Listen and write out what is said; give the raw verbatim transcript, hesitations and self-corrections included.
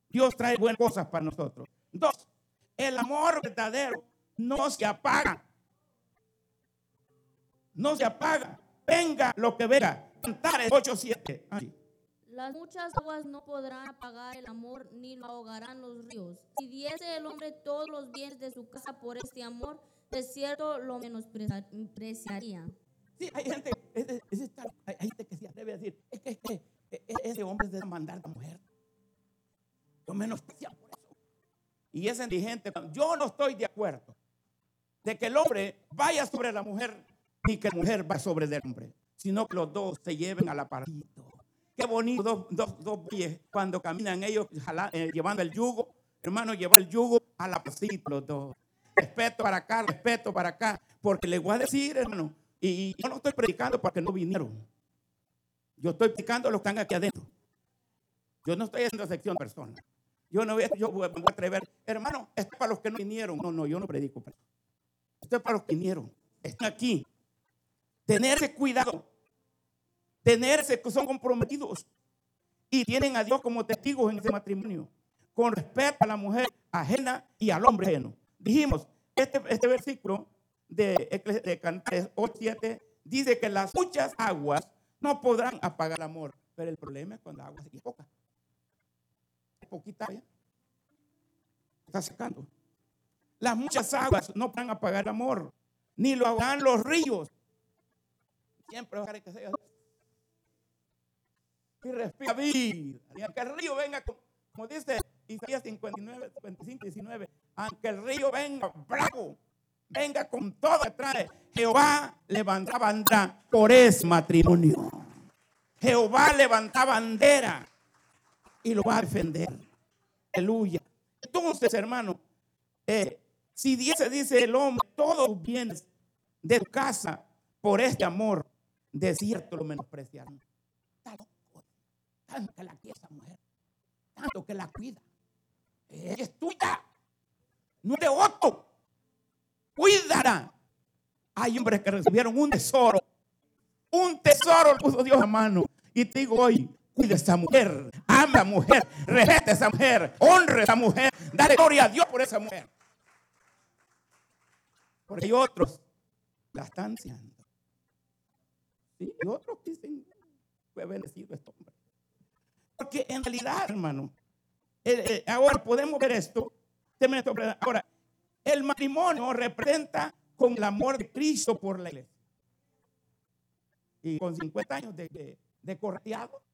Dios trae buenas cosas para nosotros. Dos, el amor verdadero no se apaga. No se apaga. Venga lo que venga. Cantares ocho siete. Las muchas aguas no podrán apagar el amor, ni lo ahogarán los ríos. Si diese el hombre todos los bienes de su casa por este amor, de cierto lo menospreciaría. Sí, hay gente, es, es, es, hay gente que se atreve a decir, es que, es que ese hombre debe mandar a la mujer. Lo menosprecia por eso. Y es indigente. Yo no estoy de acuerdo de que el hombre vaya sobre la mujer, ni que la mujer vaya sobre el hombre, sino que los dos se lleven a la parito. Qué bonito, dos, dos, dos bueyes cuando caminan ellos jala, eh, llevando el yugo, hermano, llevar el yugo a la pasito los dos. Respeto para acá, respeto para acá, porque les voy a decir, hermano, y yo no estoy predicando porque no vinieron. Yo estoy predicando los que están aquí adentro. Yo no estoy haciendo sección de personas. Yo no voy a, yo voy a atrever, hermano, esto es para los que no vinieron. No, no, yo no predico. Esto es para los que vinieron. Están aquí. Tenerse cuidado. Tenerse que son comprometidos. Y tienen a Dios como testigos en ese matrimonio. Con respeto a la mujer ajena y al hombre ajeno. Dijimos, este, este versículo de, de Cantares ocho siete dice que las muchas aguas no podrán apagar el amor. Pero el problema es cuando la agua es poca. Poquita agua. Está secando. Las muchas aguas no podrán apagar el amor. Ni lo ahogarán los ríos. Siempre ojalá que sea. Y respira vida. Y aunque el río venga, como dice Isaías cincuenta y nueve, cincuenta y cinco, diecinueve, aunque el río venga bravo, venga con todo que trae, Jehová levanta bandera por ese matrimonio. Jehová levanta bandera y lo va a defender. Aleluya. Entonces, hermano, eh, si dice, dice el hombre, todos los bienes de tu casa por este amor, de cierto lo menospreciaron. Está loco. Tanto que la quiere esa mujer, tanto que la cuida. Ella es tuya, no es de otro. Cuídala. Hay hombres que recibieron un tesoro. Un tesoro lo puso Dios a mano. Y te digo hoy, cuida a esa mujer, ama a esa mujer, respete a esa mujer, honre a esa mujer, dale gloria a Dios por esa mujer. Porque hay otros la están haciendo. ¿Sí? Y otros dicen, fue bendecido este hombre. Porque en realidad, hermano, eh, eh, ahora podemos ver esto. Ahora, el matrimonio representa con el amor de Cristo por la iglesia. Y con cincuenta años de, de, de corteado,